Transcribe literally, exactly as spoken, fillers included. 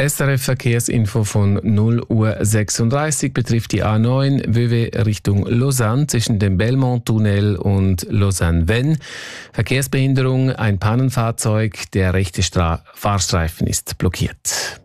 S R F Verkehrsinfo von null Uhr sechsunddreißig betrifft die A neun Vevey Richtung Lausanne zwischen dem Belmont-Tunnel und Lausanne-Vennes. Verkehrsbehinderung, ein Pannenfahrzeug, der rechte Stra- Fahrstreifen ist blockiert.